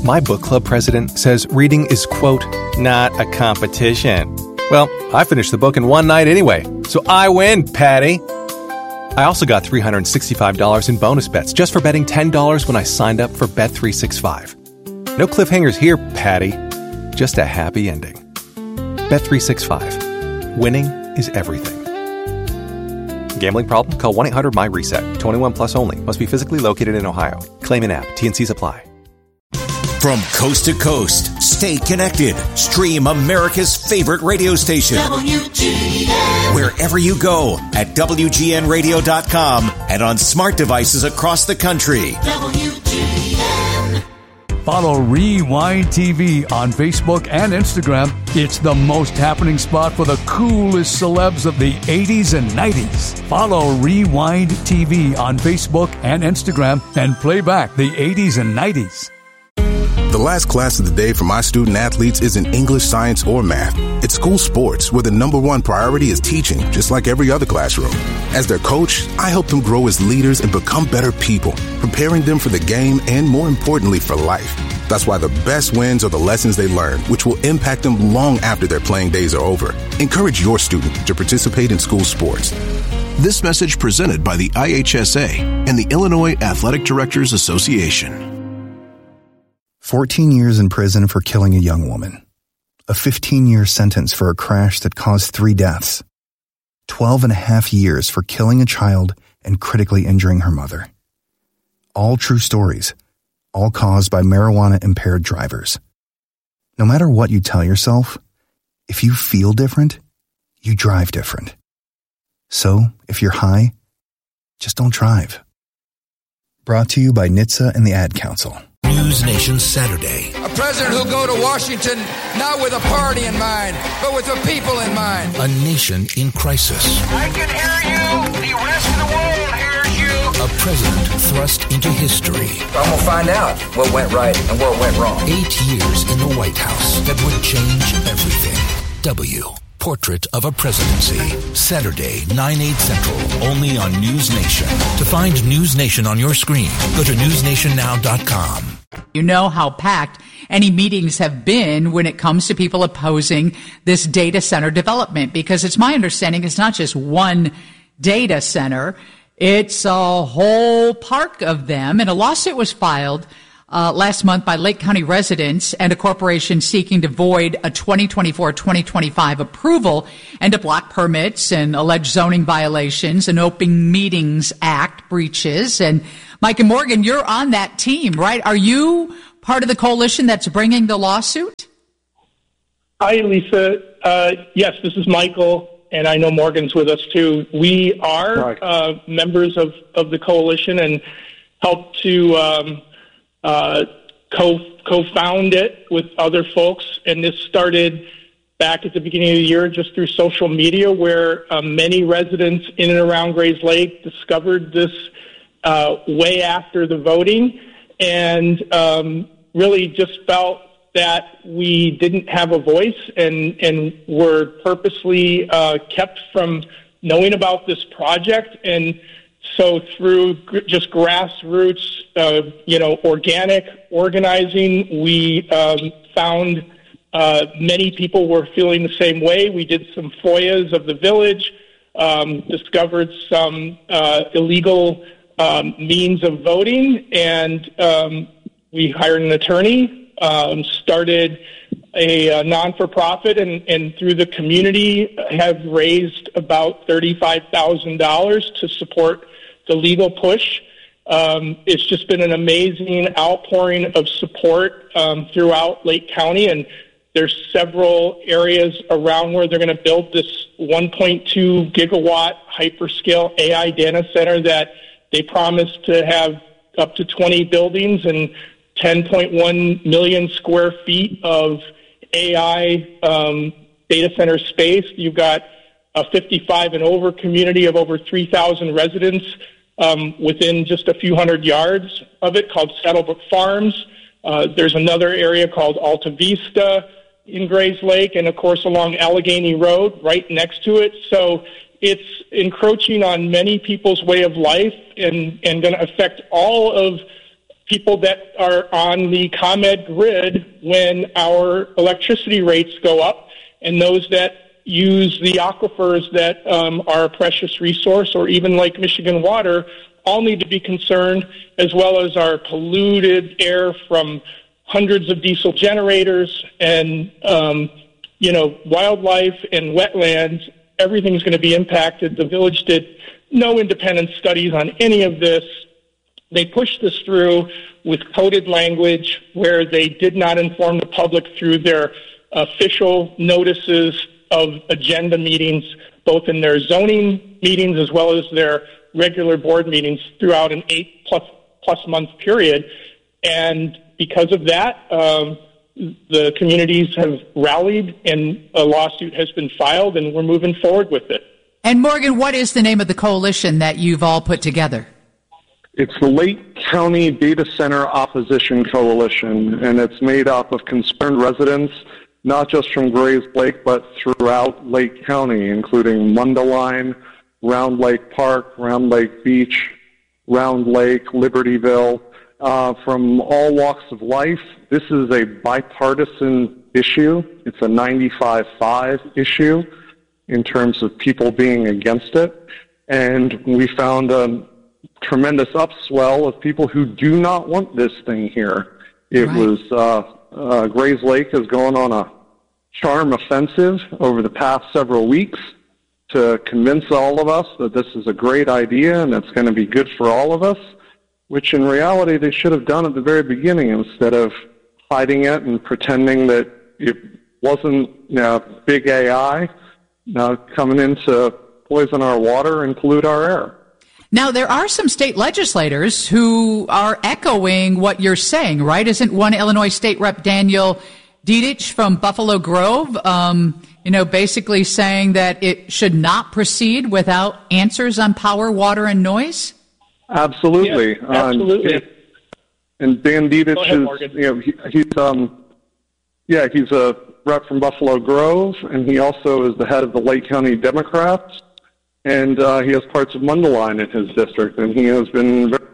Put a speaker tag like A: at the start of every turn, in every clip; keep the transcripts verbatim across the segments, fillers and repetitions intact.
A: My book club president says reading is, quote, not a competition. Well, I finished the book in one night anyway, so I win, Patty. I also got three hundred sixty-five dollars in bonus bets just for betting ten dollars when I signed up for Bet three sixty-five. No cliffhangers here, Patty. Just a happy ending. Bet three sixty-five. Winning is everything. Gambling problem? Call one eight hundred M Y reset. twenty-one plus only. Must be physically located in Ohio. Claim in app. T and C's apply.
B: From coast to coast, stay connected. Stream America's favorite radio station. W G N. Wherever you go at W G N radio dot com and on smart devices across the country. W G N.
C: Follow Rewind T V on Facebook and Instagram. It's the most happening spot for the coolest celebs of the eighties and nineties. Follow Rewind T V on Facebook and Instagram and play back the eighties and nineties.
D: The last class of the day for my student athletes isn't English, science, or math. It's school sports, where the number one priority is teaching, just like every other classroom. As their coach, I help them grow as leaders and become better people, preparing them for the game and, more importantly, for life. That's why the best wins are the lessons they learn, which will impact them long after their playing days are over. Encourage your student to participate in school sports.
E: This message presented by the I H S A and the Illinois Athletic Directors Association.
F: fourteen years in prison for killing a young woman. A fifteen-year sentence for a crash that caused three deaths. twelve and a half years for killing a child and critically injuring her mother. All true stories, all caused by marijuana-impaired drivers. No matter what you tell yourself, if you feel different, you drive different. So, if you're high, just don't drive. Brought to you by N H T S A and the Ad Council.
B: News Nation Saturday.
G: A president who'll go to Washington not with a party in mind, but with the people in mind.
B: A nation in crisis.
H: I can hear you. The rest of the world hears you.
B: A president thrust into history.
G: I'm going to find out what went right and what went wrong.
B: Eight years in the White House that would change everything. W. Portrait of a Presidency. Saturday, nine, eight Central, only on News Nation. To find News Nation on your screen, go to news nation now dot com.
I: You know how packed any meetings have been when it comes to people opposing this data center development, because it's my understanding it's not just one data center. It's a whole park of them. And a lawsuit was filed uh, last month by Lake County residents and a corporation seeking to void a twenty twenty-four twenty twenty-five approval and to block permits and alleged zoning violations and Open Meetings Act breaches. And Mike and Morgan, you're on that team, right? Are you part of the coalition that's bringing the lawsuit?
J: Hi, Lisa. Uh, yes, this is Michael, and I know Morgan's with us too. We are uh, members of, of the coalition and help to um, uh, co co-found it with other folks. And this started back at the beginning of the year just through social media, where uh, many residents in and around Grays Lake discovered this uh, way after the voting and um, really just felt that we didn't have a voice and, and were purposely uh, kept from knowing about this project. And so through gr- just grassroots, uh, you know, organic organizing, we um, found uh, many people were feeling the same way. We did some F O I As of the village, um, discovered some uh, illegal um, means of voting, and um, we hired an attorney. Um, started a, a non-for-profit and, and through the community have raised about thirty-five thousand dollars to support the legal push. Um, it's just been an amazing outpouring of support um, throughout Lake County, and there's several areas around where they're going to build this one point two gigawatt hyperscale A I data center that they promised to have up to twenty buildings and ten point one million square feet of A I um, data center space. You've got a fifty-five and over community of over three thousand residents um, within just a few hundred yards of it called Saddlebrook Farms. Uh, there's another area called Alta Vista in Grays Lake, and of course along Allegheny Road right next to it. So it's encroaching on many people's way of life and, and going to affect all of people that are on the ComEd grid when our electricity rates go up, and those that use the aquifers that um, are a precious resource, or even like Michigan Water, all need to be concerned, as well as our polluted air from hundreds of diesel generators and, um, you know, wildlife and wetlands. Everything's going to be impacted. The village did no independent studies on any of this. They pushed this through with coded language where they did not inform the public through their official notices of agenda meetings, both in their zoning meetings as well as their regular board meetings throughout an eight plus plus month period. And because of that, um, the communities have rallied and a lawsuit has been filed, and we're moving forward with it.
I: And Morgan, what is the name of the coalition that you've all put together?
K: It's the Lake County Data Center Opposition Coalition, and it's made up of concerned residents, not just from Grays Lake, but throughout Lake County, including Mundelein, Round Lake Park, Round Lake Beach, Round Lake, Libertyville, uh, from all walks of life. This is a bipartisan issue. It's a ninety-five five issue in terms of people being against it. And we found a tremendous upswell of people who do not want this thing here. It right. was, uh, uh, Grays Lake has gone on a charm offensive over the past several weeks to convince all of us that this is a great idea and it's going to be good for all of us, which in reality they should have done at the very beginning instead of hiding it and pretending that it wasn't, you know, big A I now coming in to poison our water and pollute our air.
I: Now, there are some state legislators who are echoing what you're saying, right? Isn't one Illinois State Rep Daniel Dedich from Buffalo Grove, um, you know, basically saying that it should not proceed without answers on power, water, and noise?
K: Absolutely.
J: Yes, absolutely.
K: Uh, and Dan Dedich
J: ahead,
K: is, you know, he, he's, um, yeah, he's a rep from Buffalo Grove, and he also is the head of the Lake County Democrats. And uh, he has parts of Mundelein in his district, and he has been very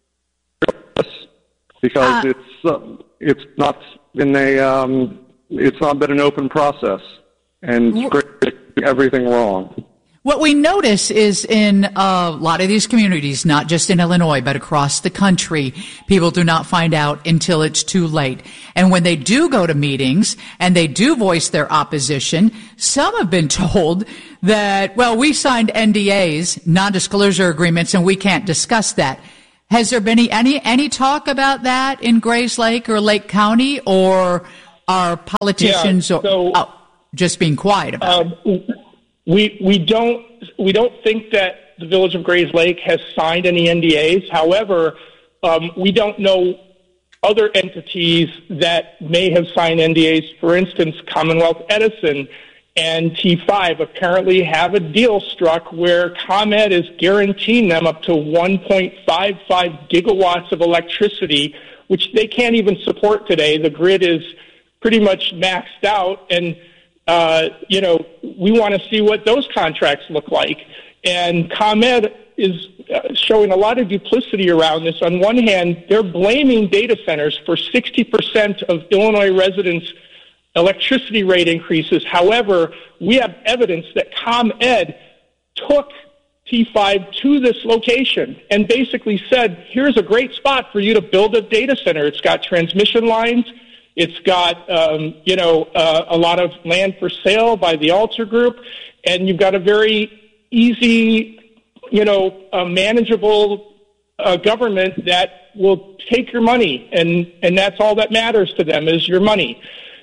K: because uh, it's uh, it's not been a um, it's not been an open process, and it's great to do everything wrong.
I: What we notice is in a lot of these communities, not just in Illinois, but across the country, people do not find out until it's too late. And when they do go to meetings and they do voice their opposition, some have been told that, well, we signed N D As, non-disclosure agreements, and we can't discuss that. Has there been any, any, any talk about that in Grays Lake or Lake County, or are politicians
J: yeah, so,
I: or, oh, just being quiet about
J: um,
I: it?
J: We we don't we don't think that the Village of Grays Lake has signed any N D As. However, um, we don't know other entities that may have signed N D As. For instance, Commonwealth Edison and T five apparently have a deal struck where ComEd is guaranteeing them up to one point five five gigawatts of electricity, which they can't even support today. The grid is pretty much maxed out, and Uh, you know, we want to see what those contracts look like. And ComEd is uh, showing a lot of duplicity around this. On one hand, they're blaming data centers for sixty percent of Illinois residents' electricity rate increases. However, we have evidence that ComEd took T five to this location and basically said, here's a great spot for you to build a data center. It's got transmission lines. It's got, um, you know, uh, a lot of land for sale by the Alter Group, and you've got a very easy, you know, uh, manageable uh, government that will take your money, and, and that's all that matters to them is your money.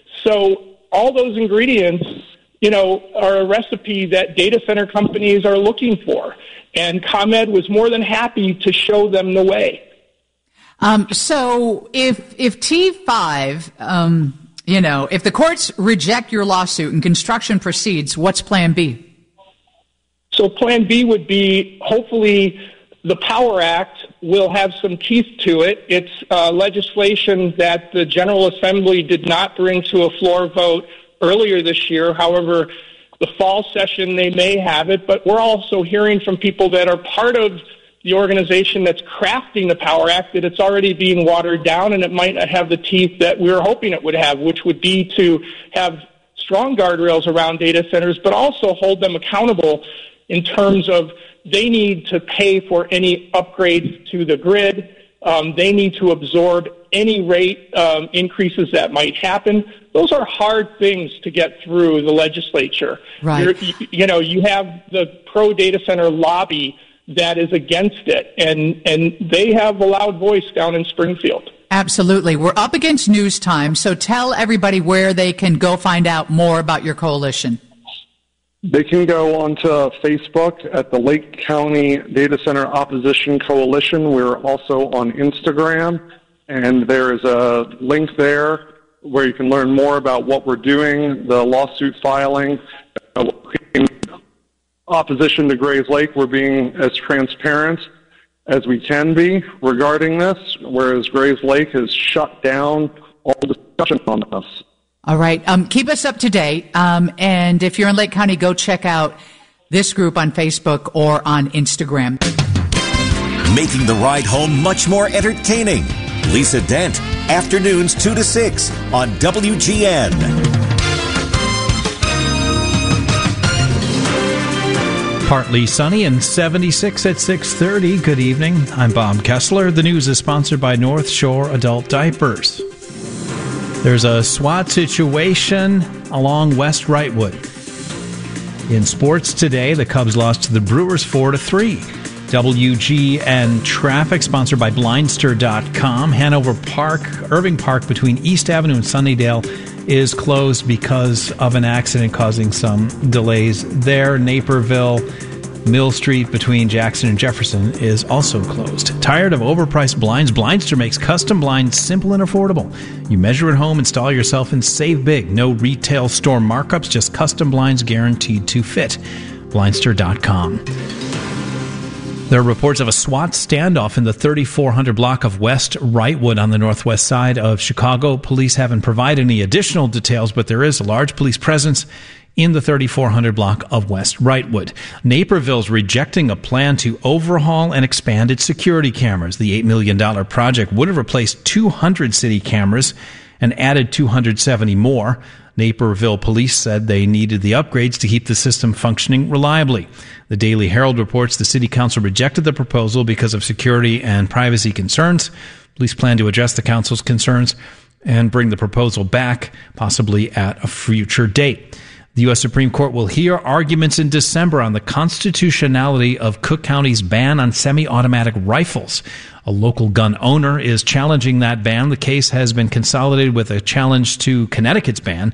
J: So all those ingredients, you know, are a recipe that data center companies are looking for, and ComEd was more than happy to show them the way.
I: Um, so if, if T five, um, you know, if the courts reject your lawsuit and construction proceeds, what's plan B?
J: So plan B would be, hopefully, the Power Act will have some teeth to it. It's uh, legislation that the General Assembly did not bring to a floor vote earlier this year. However, the fall session, they may have it, but we're also hearing from people that are part of the organization that's crafting the Power Act that it's already being watered down, and it might not have the teeth that we were hoping it would have, which would be to have strong guardrails around data centers, but also hold them accountable in terms of they need to pay for any upgrades to the grid. Um, they need to absorb any rate um, increases that might happen. Those are hard things to get through the legislature.
I: Right.
J: You're, you, you know, you have the pro-data center lobby that is against it, and, and they have a loud voice down in Springfield.
I: Absolutely. We're up against news time, so tell everybody where they can go find out more about your coalition.
K: They can go onto Facebook at the Lake County Data Center Opposition Coalition. We're also on Instagram, and there is a link there where you can learn more about what we're doing, the lawsuit filing. In opposition to Grays Lake, we're being as transparent as we can be regarding this, whereas Grays Lake has shut down all discussion on this.
I: All right. Um, keep us up to date. Um, and if you're in Lake County, go check out this group on Facebook or on Instagram.
B: Making the ride home much more entertaining. Lisa Dent, afternoons two to six on W G N.
L: Partly sunny and seventy-six at six thirty. Good evening. I'm Bob Kessler. The news is sponsored by North Shore Adult Diapers. There's a SWAT situation along West Wrightwood. In sports today, the Cubs lost to the Brewers four to three. W G N traffic sponsored by Blindster dot com. Hanover Park, Irving Park between East Avenue and Sunnydale is closed because of an accident causing some delays there. Naperville, Mill Street between Jackson and Jefferson is also closed. Tired of overpriced blinds? Blindster makes custom blinds simple and affordable. You measure at home, install yourself, and save big. No retail store markups, just custom blinds guaranteed to fit. Blindster dot com. There are reports of a SWAT standoff in the thirty-four hundred block of West Wrightwood on the northwest side of Chicago. Police haven't provided any additional details, but there is a large police presence in the thirty-four hundred block of West Wrightwood. Naperville's rejecting a plan to overhaul and expand its security cameras. The eight million dollars project would have replaced two hundred city cameras and added two hundred seventy more. Naperville police said they needed the upgrades to keep the system functioning reliably. The Daily Herald reports the city council rejected the proposal because of security and privacy concerns. Police plan to address the council's concerns and bring the proposal back, possibly at a future date. The U S Supreme Court will hear arguments in December on the constitutionality of Cook County's ban on semi-automatic rifles. A local gun owner is challenging that ban. The case has been consolidated with a challenge to Connecticut's ban.